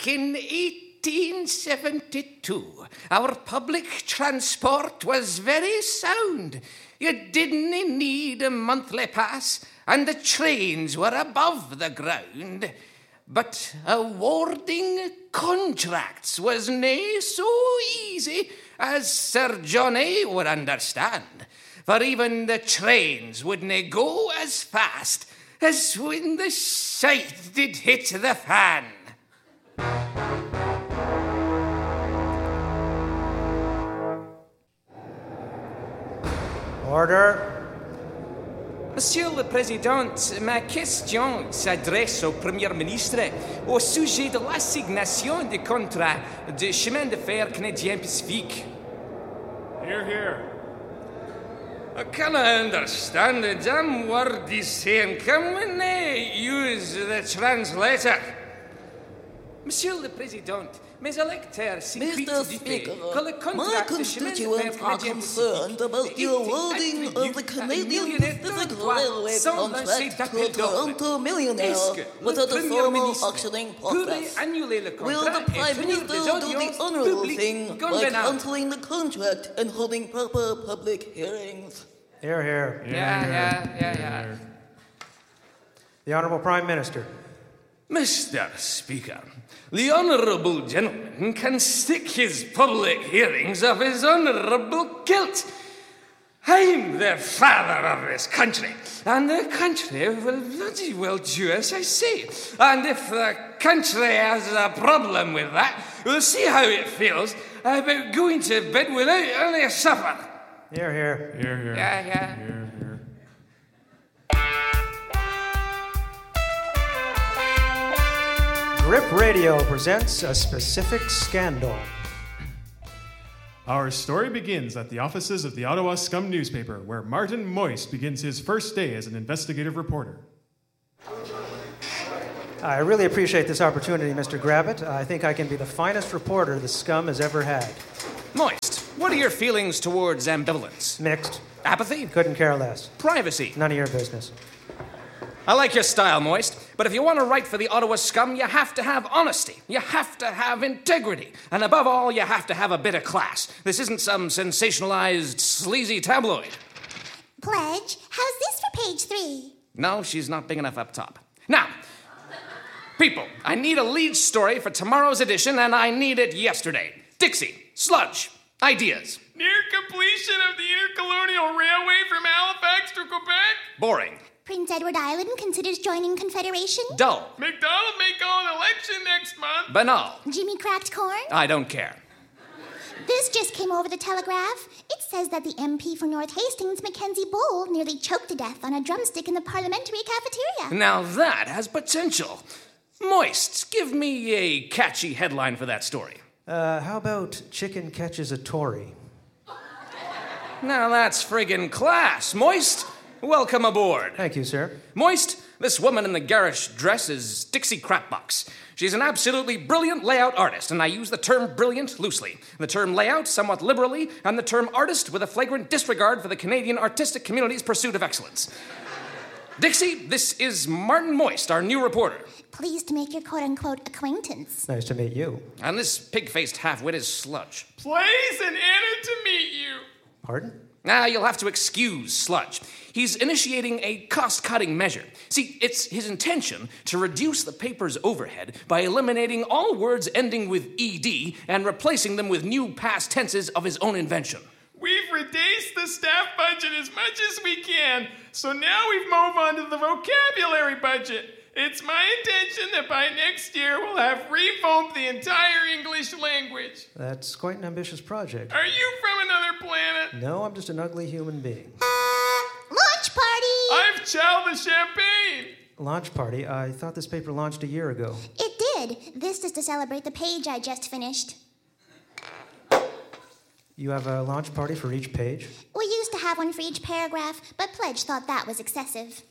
back in 1872, our public transport was very sound. You didn't need a monthly pass, and the trains were above the ground. But awarding contracts was nae so easy as Sir Johnny would understand. For even the trains wouldna go as fast as when the scythe did hit the fan. Order. Monsieur le Président, ma question s'adresse au Premier ministre au sujet de l'assignation du contrat de chemin de fer canadien Pacifique. Hear, hear. I cannot understand the damn word he's saying. Can we use the translator? Monsieur le Président, mes électeurs s'inquiètent Mr. du fait Speaker, que le my contrat de chemin de fer constituents are canadien concerned Pacifique about the awarding of the Canadian Pacific Railway contract to a Toronto millionaire without a formal auctioning process. Will the Prime Minister do the honourable thing by cancelling the contract and holding proper public hearings? Hear, hear. Yeah. The Honourable Prime Minister. Mr. Speaker, the honourable gentleman can stick his public hearings of his honourable kilt. I'm the father of this country, and the country will bloody well do as I say. And if the country has a problem with that, we'll see how it feels about going to bed without any supper. Hear, hear. Hear, hear. Yeah. Hear, hear. Grip Radio presents A Specific Scandal. Our story begins at the offices of the Ottawa Scum newspaper, where Martin Moist begins his first day as an investigative reporter. I really appreciate this opportunity, Mr. Gravitt. I think I can be the finest reporter the Scum has ever had. Moist, what are your feelings towards ambivalence? Mixed. Apathy? Couldn't care less. Privacy? None of your business. I like your style, Moist, but if you want to write for the Ottawa Scum, you have to have honesty. You have to have integrity. And above all, you have to have a bit of class. This isn't some sensationalized, sleazy tabloid. Pledge, how's this for page 3? No, she's not big enough up top. Now, people, I need a lead story for tomorrow's edition, and I need it yesterday. Dixie, sludge, ideas. Near completion of the intercolonial railway from Halifax to Quebec? Boring. Prince Edward Island considers joining Confederation? Dull. McDonald may call an election next month. Banal. Jimmy cracked corn? I don't care. This just came over the Telegraph. It says that the MP for North Hastings, Mackenzie Bull, nearly choked to death on a drumstick in the parliamentary cafeteria. Now that has potential. Moist, give me a catchy headline for that story. How about Chicken Catches a Tory? Now that's friggin' class. Moist, welcome aboard. Thank you, sir. Moist, this woman in the garish dress is Dixie Crapbox. She's an absolutely brilliant layout artist, and I use the term brilliant loosely. The term layout somewhat liberally, and the term artist with a flagrant disregard for the Canadian artistic community's pursuit of excellence. Dixie, this is Martin Moist, our new reporter. Pleased to make your quote-unquote acquaintance. Nice to meet you. And this pig-faced half-wit is Sludge. Pleased and honored to meet you. Pardon? Now, you'll have to excuse Sludge. He's initiating a cost-cutting measure. See, it's his intention to reduce the paper's overhead by eliminating all words ending with ed and replacing them with new past tenses of his own invention. We've reduced the staff budget as much as we can, so now we've moved on to the vocabulary budget. It's my intention that by next year we'll have revamped the entire English language. That's quite an ambitious project. Are you from another planet? No, I'm just an ugly human being. Launch party! I've chowed the champagne. Launch party? I thought this paper launched a year ago. It did. This is to celebrate the page I just finished. You have a launch party for each page? We used to have one for each paragraph, but Pledge thought that was excessive.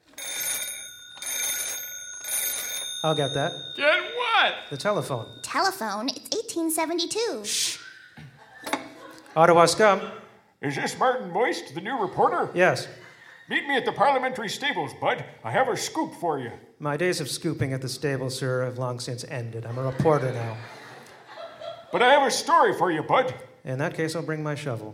I'll get that. Get what? The telephone. Telephone? It's 1872. Shh. Ottawa Scum. Is this Martin Moist, the new reporter? Yes. Meet me at the parliamentary stables, Bud. I have a scoop for you. My days of scooping at the stable, sir, have long since ended. I'm a reporter now. But I have a story for you, Bud. In that case, I'll bring my shovel.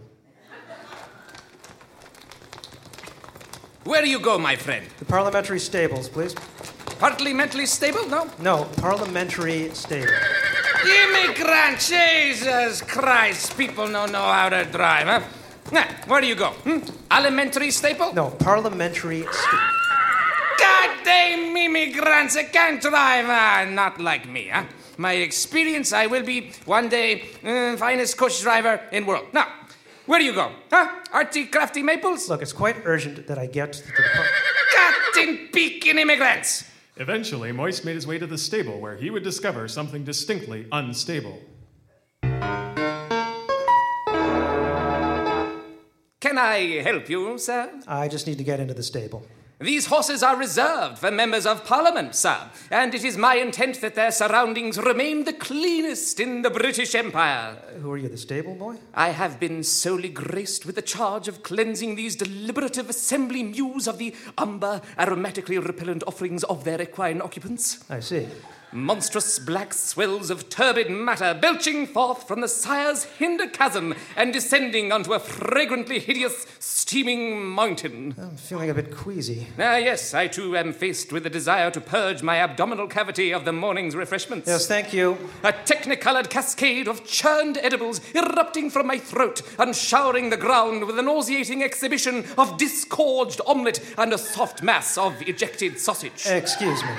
Where do you go, my friend? The parliamentary stables, please. Parliamentary stable? No? No, parliamentary stable. Immigrant! Jesus Christ! People don't know how to drive, huh? Nah, where do you go? Elementary stable? No, parliamentary stable. Goddamn immigrants! I can't drive. Not like me, huh? My experience, I will be one day finest coach driver in world. Now, where do you go? Huh? Arty Crafty Maples? Look, it's quite urgent that I get to the... Captain Pekin immigrants! Eventually, Moist made his way to the stable where he would discover something distinctly unstable. Can I help you, sir? I just need to get into the stable. These horses are reserved for members of Parliament, sir, and it is my intent that their surroundings remain the cleanest in the British Empire. Who are you, the stable boy? I have been solely graced with the charge of cleansing these deliberative assembly mews of the umber, aromatically repellent offerings of their equine occupants. I see. Monstrous black swells of turbid matter belching forth from the sire's hinder chasm and descending onto a fragrantly hideous, steaming mountain. I'm feeling a bit queasy. Yes, I too am faced with the desire to purge my abdominal cavity of the morning's refreshments. Yes, thank you. A technicolored cascade of churned edibles erupting from my throat and showering the ground with a nauseating exhibition of disgorged omelette and a soft mass of ejected sausage. Excuse me.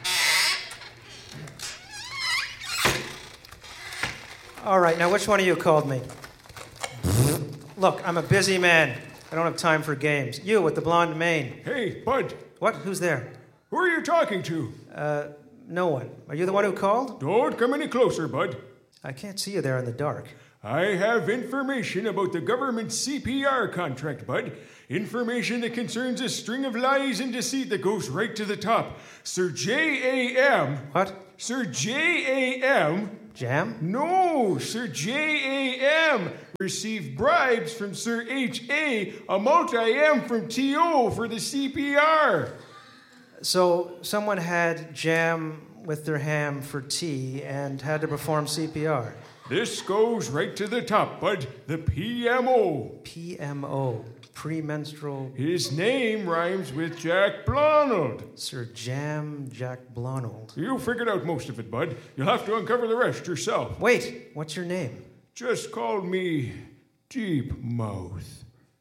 All right, now which one of you called me? Look, I'm a busy man. I don't have time for games. You with the blonde mane. Hey, Bud. What? Who's there? Who are you talking to? No one. Are you the one who called? Don't come any closer, Bud. I can't see you there in the dark. I have information about the government CPR contract, Bud. Information that concerns a string of lies and deceit that goes right to the top. Sir J.A.M. What? Sir J.A.M. Jam? No, Sir J.A.M. received bribes from Sir H.A., a multi-M from T.O. for the CPR. So someone had jam with their ham for tea and had to perform CPR. This goes right to the top, Bud. The PMO. PMO. Premenstrual... His name rhymes with Jack Blonald. Sir Jam Jack Blonald. You figured out most of it, Bud. You'll have to uncover the rest yourself. Wait, what's your name? Just call me Deep Mouth.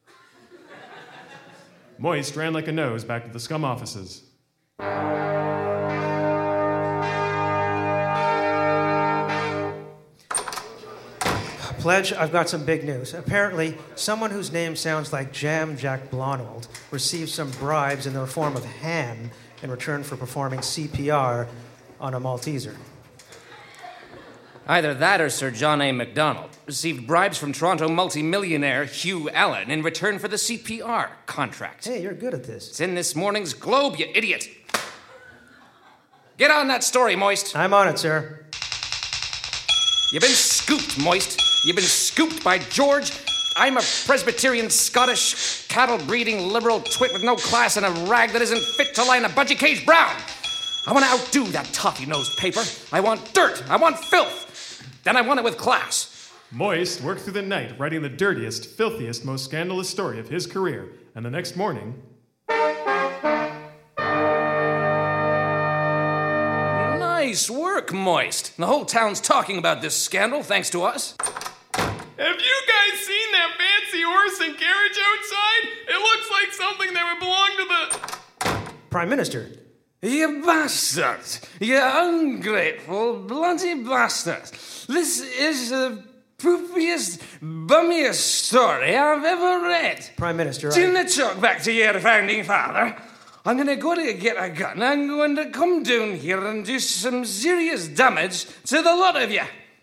Moist ran like a nose back to the scum offices. Pledge, I've got some big news. Apparently, someone whose name sounds like Jam Jack Blonald received some bribes in the form of ham in return for performing CPR on a Malteser. Either that or Sir John A. MacDonald received bribes from Toronto multimillionaire Hugh Allen in return for the CPR contract. Hey, you're good at this. It's in this morning's Globe, you idiot. Get on that story, Moist. I'm on it, sir. You've been scooped, Moist. You've been scooped by George. I'm a Presbyterian, Scottish, cattle-breeding, liberal twit with no class and a rag that isn't fit to line a budgie cage brown. I want to outdo that toffee-nosed paper. I want dirt. I want filth. Then I want it with class. Moist worked through the night writing the dirtiest, filthiest, most scandalous story of his career. And the next morning... Nice work, Moist. The whole town's talking about this scandal, thanks to us. Have you guys seen that fancy horse and carriage outside? It looks like something that would belong to the... Prime Minister. You bastards! You ungrateful, bloody bastards! This is the poopiest, bummiest story I've ever read. Prime Minister, Let's talk back to your founding father. I'm going to go to get a gun. I'm going to come down here and do some serious damage to the lot of you.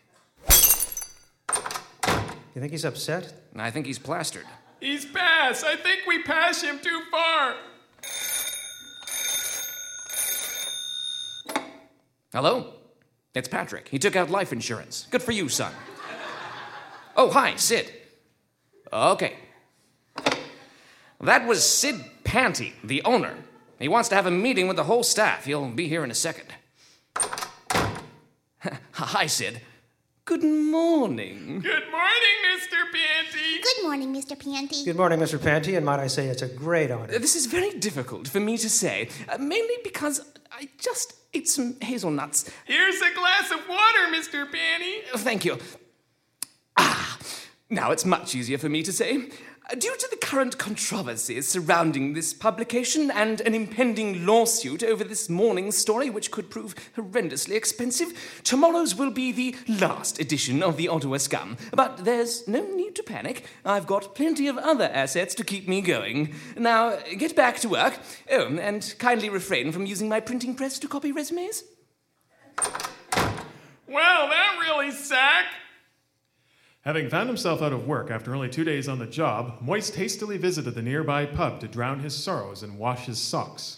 You think he's upset? I think he's plastered. He's passed. I think we passed him too far. Hello? It's Patrick. He took out life insurance. Good for you, son. Oh, hi, Sid. Okay. That was Sid Panty, the owner. He wants to have a meeting with the whole staff. He'll be here in a second. Hi, Sid. Good morning. Good morning, Mr. Panty. Good morning, Mr. Panty. Good morning, Mr. Panty, and might I say it's a great honor. This is very difficult for me to say, mainly because I just ate some hazelnuts. Here's a glass of water, Mr. Panty. Thank you. Now it's much easier for me to say. Due to the current controversies surrounding this publication and an impending lawsuit over this morning's story, which could prove horrendously expensive, tomorrow's will be the last edition of the Ottawa Scum. But there's no need to panic. I've got plenty of other assets to keep me going. Now, get back to work. Oh, and kindly refrain from using my printing press to copy resumes. Well, that really sucked. Having found himself out of work after only 2 days on the job, Moist hastily visited the nearby pub to drown his sorrows and wash his socks.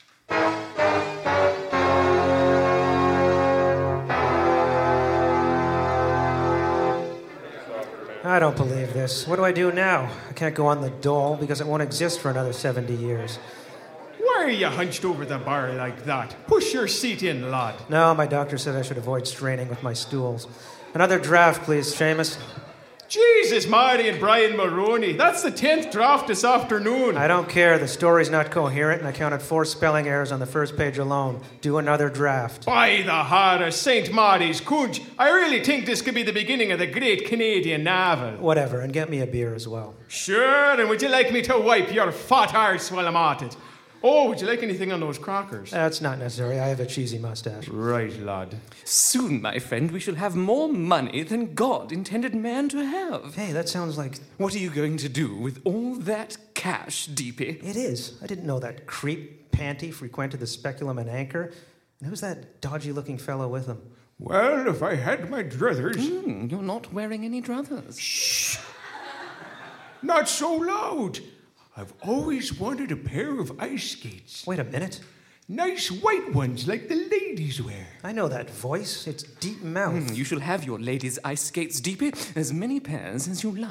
I don't believe this. What do I do now? I can't go on the dole because it won't exist for another 70 years. Why are you hunched over the bar like that? Push your seat in, lad. No, my doctor said I should avoid straining with my stools. Another draft, please, Seamus. Jesus, Marty and Brian Maroney. That's the 10th draft this afternoon. I don't care. The story's not coherent, and I counted 4 spelling errors on the first page alone. Do another draft. By the heart of St. Marty's Cooch, I really think this could be the beginning of the great Canadian novel. Whatever, and get me a beer as well. Sure, and would you like me to wipe your fat arse while I'm at it? Oh, would you like anything on those crackers? That's not necessary. I have a cheesy mustache. Right, lad. Soon, my friend, we shall have more money than God intended man to have. Hey, that sounds like... What are you going to do with all that cash, Deepy? It is. I didn't know that creep Panty frequented the Speculum and Anchor. And who's that dodgy-looking fellow with him? Well, if I had my druthers... You're not wearing any druthers. Shh! Not so loud. I've always wanted a pair of ice skates. Wait a minute. Nice white ones like the ladies wear. I know that voice. It's deep mouth. You shall have your ladies' ice skates, Deepy. As many pairs as you like.